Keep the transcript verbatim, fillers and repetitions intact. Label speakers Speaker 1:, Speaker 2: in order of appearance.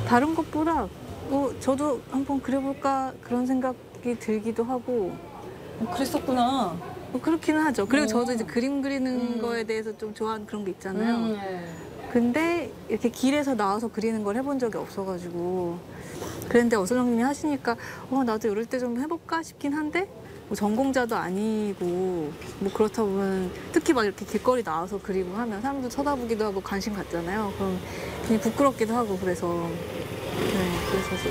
Speaker 1: 다른 것보다 뭐 저도 한번 그려볼까 그런 생각이 들기도 하고
Speaker 2: 어, 그랬었구나.
Speaker 1: 뭐 그렇기는 하죠. 그리고
Speaker 2: 오.
Speaker 1: 저도 이제 그림 그리는
Speaker 2: 음.
Speaker 1: 거에 대해서 좀 좋아하는 그런 게 있잖아요.
Speaker 2: 음, 네.
Speaker 1: 근데 이렇게 길에서 나와서 그리는 걸 해본 적이 없어가지고 그랬는데 어선영님이 하시니까 어 나도 이럴 때 좀 해볼까 싶긴 한데 뭐 전공자도 아니고 뭐 그렇다 보면 특히 막 이렇게 길거리 나와서 그리고 하면 사람들 쳐다보기도 하고 관심 갖잖아요. 그럼 괜히 부끄럽기도 하고 그래서 네 그래서